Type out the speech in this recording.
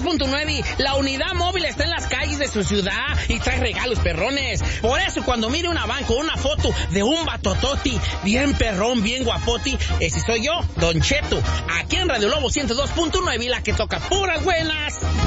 102.9, la unidad móvil está en las calles de su ciudad y trae regalos perrones. Por eso cuando mire una van con una foto de un batototi, bien perrón, bien guapoti, ese soy yo, Don Cheto, aquí en Radio Lobo 102.9, la que toca puras buenas.